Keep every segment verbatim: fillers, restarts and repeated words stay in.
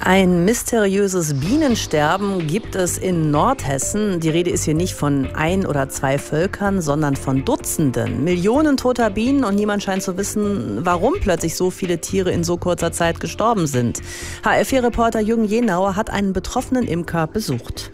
Ein mysteriöses Bienensterben gibt es in Nordhessen. Die Rede ist hier nicht von ein oder zwei Völkern, sondern von Dutzenden. Millionen toter Bienen und niemand scheint zu wissen, warum plötzlich so viele Tiere in so kurzer Zeit gestorben sind. H R vier Reporter Jürgen Jenauer hat einen betroffenen Imker besucht.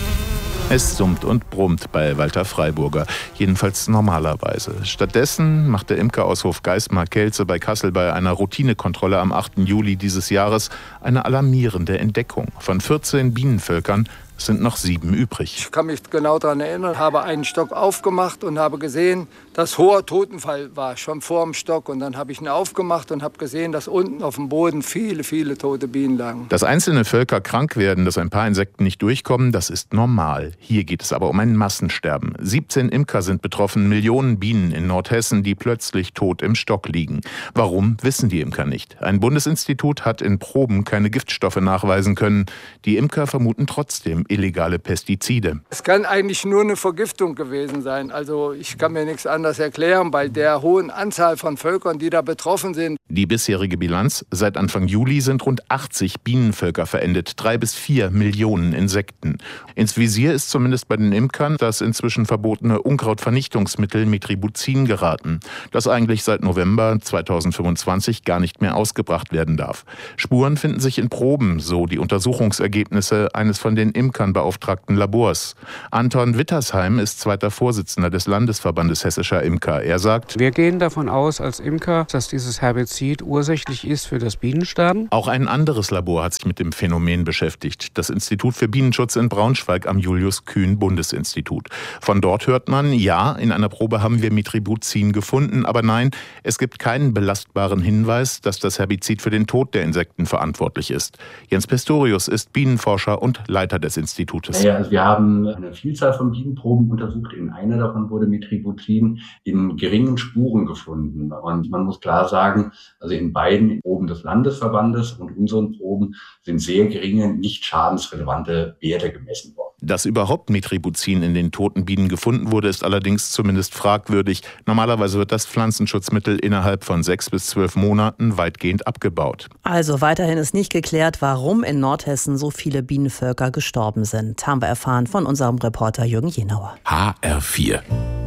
Es summt und brummt bei Walter Freiburger, jedenfalls normalerweise. Stattdessen macht der Imker aus Hofgeismar-Kelze bei Kassel bei einer Routinekontrolle am achten Juli dieses Jahres eine alarmierende Entdeckung. Von vierzehn Bienenvölkern sind noch sieben übrig. Ich kann mich genau daran erinnern, habe einen Stock aufgemacht und habe gesehen, dass hoher Totenfall war, schon vor dem Stock. Und dann habe ich ihn aufgemacht und habe gesehen, dass unten auf dem Boden viele, viele tote Bienen lagen. Dass einzelne Völker krank werden, dass ein paar Insekten nicht durchkommen, das ist normal. Hier geht es aber um ein Massensterben. siebzehn Imker sind betroffen, Millionen Bienen in Nordhessen, die plötzlich tot im Stock liegen. Warum, wissen die Imker nicht. Ein Bundesinstitut hat in Proben keine Giftstoffe nachweisen können. Die Imker vermuten trotzdem illegale Pestizide. Es kann eigentlich nur eine Vergiftung gewesen sein. Also ich kann mir nichts anderes erklären, bei der hohen Anzahl von Völkern, die da betroffen sind. Die bisherige Bilanz: Seit Anfang Juli sind rund achtzig Bienenvölker verendet, drei bis vier Millionen Insekten. Ins Visier ist zumindest bei den Imkern das inzwischen verbotene Unkrautvernichtungsmittel Metribuzin geraten, das eigentlich seit November zweitausendfünfundzwanzig gar nicht mehr ausgebracht werden darf. Spuren finden sich in Proben, so die Untersuchungsergebnisse eines von den Imkern beauftragten Labors. Anton Wittersheim ist zweiter Vorsitzender des Landesverbandes hessischer Imker. Er sagt: Wir gehen davon aus als Imker, dass dieses Herbizid ursächlich ist für das Bienensterben. Auch ein anderes Labor hat sich mit dem Phänomen beschäftigt. Das Institut für Bienenschutz in Braunschweig am Julius-Kühn-Bundesinstitut. Von dort hört man, ja, in einer Probe haben wir Metribuzin gefunden, aber nein, es gibt keinen belastbaren Hinweis, dass das Herbizid für den Tod der Insekten verantwortlich ist. Jens Pistorius ist Bienenforscher und Leiter des Institutes. Ja, also wir haben eine Vielzahl von Bienenproben untersucht. In einer davon wurde Metribuzin in geringen Spuren gefunden. Und man muss klar sagen, also in beiden Proben des Landesverbandes und unseren Proben sind sehr geringe, nicht schadensrelevante Werte gemessen worden. Dass überhaupt Metribuzin in den toten Bienen gefunden wurde, ist allerdings zumindest fragwürdig. Normalerweise wird das Pflanzenschutzmittel innerhalb von sechs bis zwölf Monaten weitgehend abgebaut. Also weiterhin ist nicht geklärt, warum in Nordhessen so viele Bienenvölker gestorben sind. Haben wir erfahren von unserem Reporter Jürgen Jenauer. H R vier